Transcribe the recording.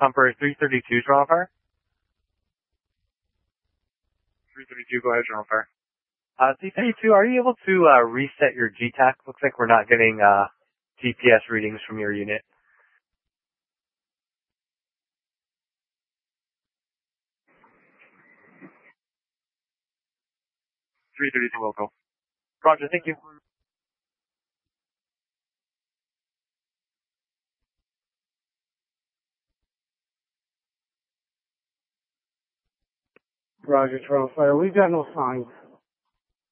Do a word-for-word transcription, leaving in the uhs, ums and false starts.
Humper three thirty-two, Toronto Fire. three thirty-two, go ahead, Toronto Fire. Uh, three thirty-two, are you able to uh, reset your G TAC? Looks like we're not getting uh, G P S readings from your unit. three thirty-two, Wilco. Roger, thank you. Roger, Toronto Fire. We've got no signs.